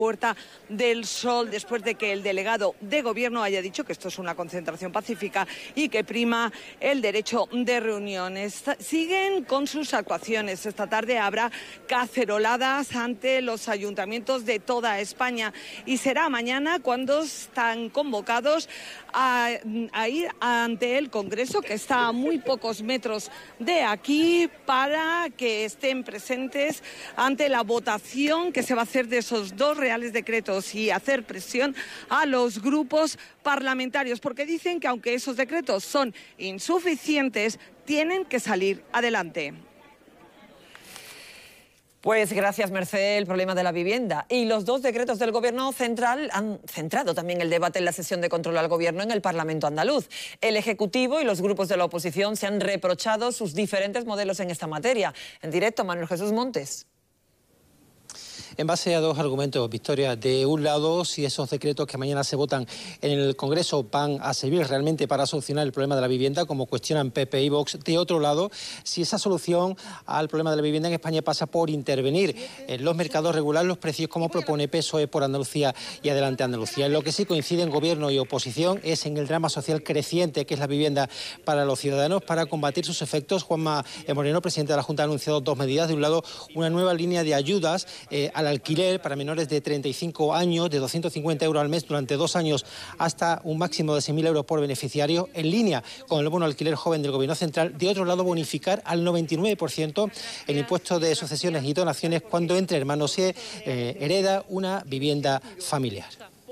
Puerta del Sol, después de que el delegado de Gobierno haya dicho que esto es una concentración pacífica y que prima el derecho de reuniones. Siguen con sus actuaciones. Esta tarde habrá caceroladas ante los ayuntamientos de toda España y será mañana cuando están convocados a ir ante el Congreso, que está a muy pocos metros de aquí, para que estén presentes ante la votación que se va a hacer de esos dos reales decretos y hacer presión a los grupos parlamentarios, porque dicen que aunque esos decretos son insuficientes, tienen que salir adelante. Pues gracias, Merced. El problema de la vivienda y los dos decretos del Gobierno central han centrado también el debate en la sesión de control al Gobierno en el Parlamento andaluz. El Ejecutivo y los grupos de la oposición se han reprochado sus diferentes modelos en esta materia. En directo, Manuel Jesús Montes. En base a dos argumentos, Victoria. De un lado, si esos decretos que mañana se votan en el Congreso van a servir realmente para solucionar el problema de la vivienda, como cuestionan PP y Vox. De otro lado, si esa solución al problema de la vivienda en España pasa por intervenir en los mercados, regular los precios, como propone PSOE por Andalucía y Adelante Andalucía. En lo que sí coinciden Gobierno y oposición es en el drama social creciente que es la vivienda para los ciudadanos. Para combatir sus efectos, Juanma Moreno, presidente de la Junta, ha anunciado dos medidas. De un lado, una nueva línea de ayudas al alquiler para menores de 35 años de 250 euros al mes durante 2 años hasta un máximo de 6.000 euros por beneficiario, en línea con el bono alquiler joven del Gobierno central. De otro lado, bonificar al 99% el impuesto de sucesiones y donaciones cuando entre hermanos se hereda una vivienda familiar.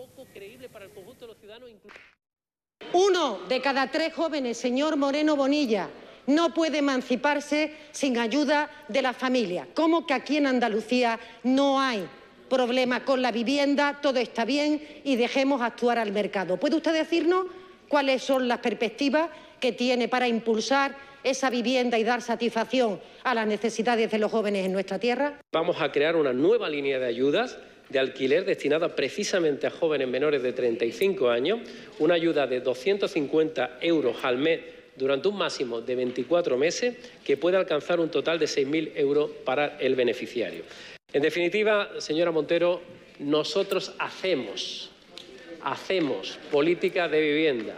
1 de cada 3 jóvenes, señor Moreno Bonilla, no puede emanciparse sin ayuda de la familia. ¿Cómo que aquí en Andalucía no hay problema con la vivienda? Todo está bien y dejemos actuar al mercado. ¿Puede usted decirnos cuáles son las perspectivas que tiene para impulsar esa vivienda y dar satisfacción a las necesidades de los jóvenes en nuestra tierra? Vamos a crear una nueva línea de ayudas de alquiler destinada precisamente a jóvenes menores de 35 años, una ayuda de 250 euros al mes durante un máximo de 24 meses, que puede alcanzar un total de 6.000 euros para el beneficiario. En definitiva, señora Montero, nosotros hacemos política de vivienda.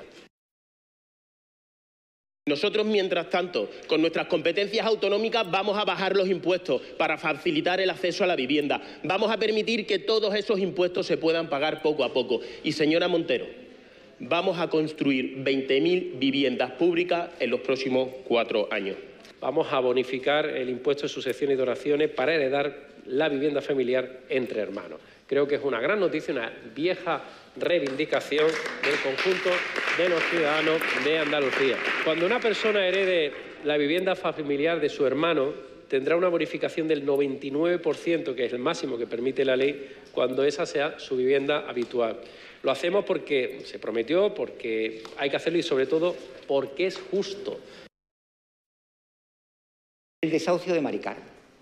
Nosotros, mientras tanto, con nuestras competencias autonómicas vamos a bajar los impuestos para facilitar el acceso a la vivienda. Vamos a permitir que todos esos impuestos se puedan pagar poco a poco. Y, señora Montero, vamos a construir 20.000 viviendas públicas en los próximos 4 años. Vamos a bonificar el impuesto de sucesiones y donaciones para heredar la vivienda familiar entre hermanos. Creo que es una gran noticia, una vieja reivindicación del conjunto de los ciudadanos de Andalucía. Cuando una persona herede la vivienda familiar de su hermano, tendrá una bonificación del 99%, que es el máximo que permite la ley, cuando esa sea su vivienda habitual. Lo hacemos porque se prometió, porque hay que hacerlo y, sobre todo, porque es justo. El desahucio de Maricar.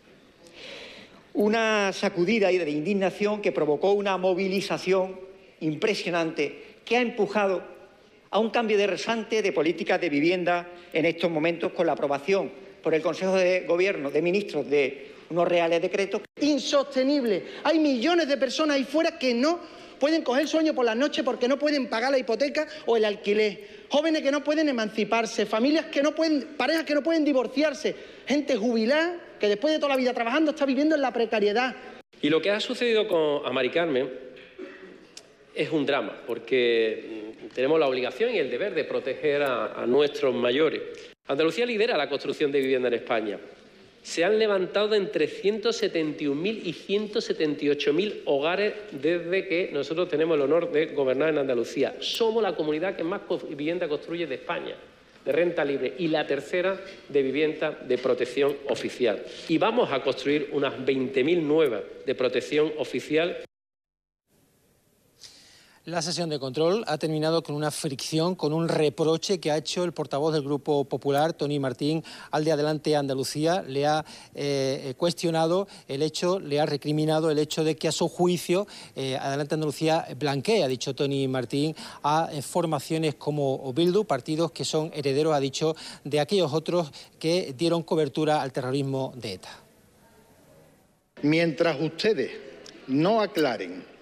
Una sacudida y de indignación que provocó una movilización impresionante que ha empujado a un cambio de rasante de políticas de vivienda en estos momentos, con la aprobación por el Consejo de Gobierno de Ministros de unos reales decretos. Insostenible. Hay millones de personas ahí fuera que no pueden coger sueño por las noches porque no pueden pagar la hipoteca o el alquiler. Jóvenes que no pueden emanciparse, familias que no pueden, parejas que no pueden divorciarse, gente jubilada que después de toda la vida trabajando está viviendo en la precariedad. Y lo que ha sucedido con Mari Carmen es un drama, porque tenemos la obligación y el deber de proteger a nuestros mayores. Andalucía lidera la construcción de vivienda en España. Se han levantado entre 171.000 y 178.000 hogares desde que nosotros tenemos el honor de gobernar en Andalucía. Somos la comunidad que más vivienda construye de España, de renta libre, y la tercera de vivienda de protección oficial. Y vamos a construir unas 20.000 nuevas de protección oficial. La sesión de control ha terminado con una fricción, con un reproche que ha hecho el portavoz del Grupo Popular, Tony Martín, al de Adelante Andalucía. Le ha cuestionado el hecho, le ha recriminado el hecho de que a su juicio Adelante Andalucía blanquea, ha dicho Tony Martín, a formaciones como Bildu, partidos que son herederos, ha dicho, de aquellos otros que dieron cobertura al terrorismo de ETA. Mientras ustedes no aclaren